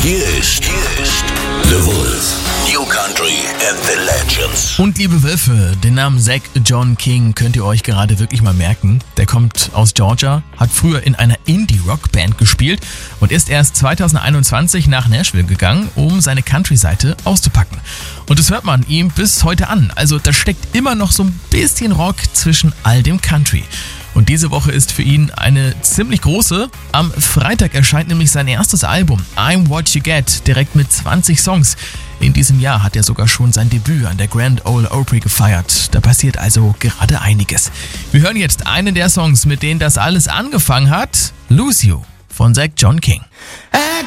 Hier ist The Wolf. New Country and the Legends. Und liebe Wölfe, den Namen Zach John King könnt ihr euch gerade wirklich mal merken. Der kommt aus Georgia, hat früher in einer Indie-Rock-Band gespielt und ist erst 2021 nach Nashville gegangen, um seine Country-Seite auszupacken. Und das hört man ihm bis heute an. Also da steckt immer noch so ein bisschen Rock zwischen all dem Country. Und diese Woche ist für ihn eine ziemlich große. Am Freitag erscheint nämlich sein erstes Album, I'm What You Get, direkt mit 20 Songs. In diesem Jahr hat er sogar schon sein Debüt an der Grand Ole Opry gefeiert. Da passiert also gerade einiges. Wir hören jetzt einen der Songs, mit denen das alles angefangen hat. Lose You von Zach John King.